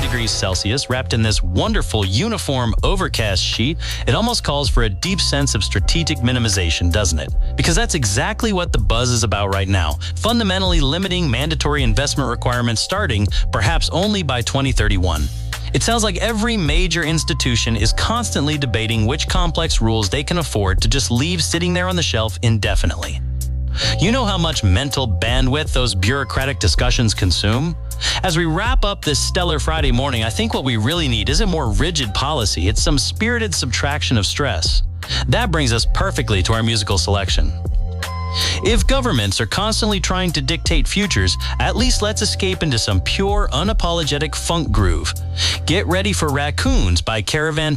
degrees Celsius, wrapped in this wonderful uniform overcast sheet, it almost calls for a deep sense of strategic minimization, doesn't it? Because that's exactly what the buzz is about right now, fundamentally limiting mandatory investment requirements starting perhaps only by 2031. It sounds like every major institution is constantly debating which complex rules they can afford to just leave sitting there on the shelf indefinitely. You know how much mental bandwidth those bureaucratic discussions consume? As we wrap up this stellar Friday morning, I think what we really need isn't more rigid policy, it's some spirited subtraction of stress. That brings us perfectly to our musical selection. If governments are constantly trying to dictate futures, at least let's escape into some pure, unapologetic funk groove. Get ready for Raccoons by Caravan